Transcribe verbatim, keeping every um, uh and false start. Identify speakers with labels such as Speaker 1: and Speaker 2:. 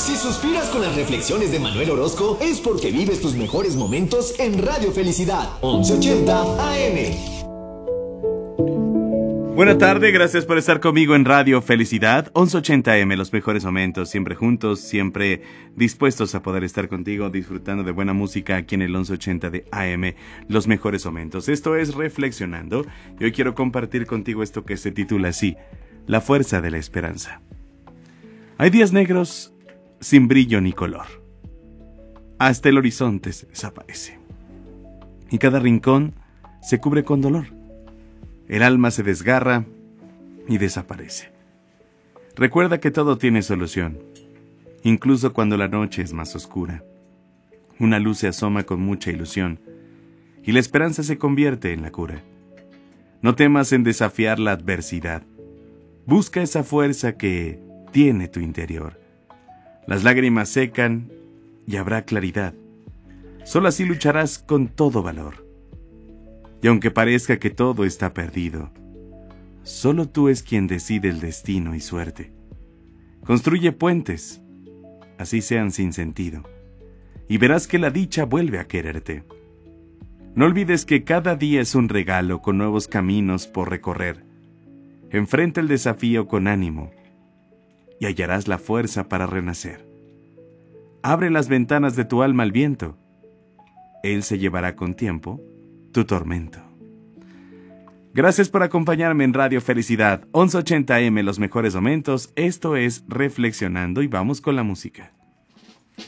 Speaker 1: Si suspiras con las reflexiones de Manuel Orozco, es porque vives tus mejores momentos en Radio Felicidad, once ochenta A M.
Speaker 2: Buena tarde, gracias por estar conmigo en Radio Felicidad, once ochenta A M, los mejores momentos, siempre juntos, siempre dispuestos a poder estar contigo, disfrutando de buena música aquí en el once ochenta de A M, los mejores momentos. Esto es Reflexionando, y hoy quiero compartir contigo esto que se titula así, La fuerza de la esperanza. Hay días negros sin brillo ni color. Hasta el horizonte se desaparece. Y cada rincón se cubre con dolor. El alma se desgarra y desaparece. Recuerda que todo tiene solución, incluso cuando la noche es más oscura. Una luz se asoma con mucha ilusión, y la esperanza se convierte en la cura. No temas en desafiar la adversidad. Busca esa fuerza que tiene tu interior. Las lágrimas secan y habrá claridad. Solo así lucharás con todo valor. Y aunque parezca que todo está perdido, solo tú es quien decide el destino y suerte. Construye puentes, así sean sin sentido, y verás que la dicha vuelve a quererte. No olvides que cada día es un regalo con nuevos caminos por recorrer. Enfrenta el desafío con ánimo y hallarás la fuerza para renacer. Abre las ventanas de tu alma al viento. Él se llevará con tiempo tu tormento. Gracias por acompañarme en Radio Felicidad, once ochenta A M, los mejores momentos. Esto es Reflexionando y vamos con la música.